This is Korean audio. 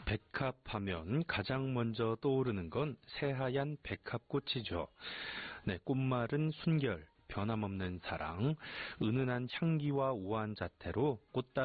백합하면 가장 먼저 떠오르는 건 새하얀 백합꽃이죠. 네, 꽃말은 순결, 변함없는 사랑, 은은한 향기와 우아한 자태로 꽃다발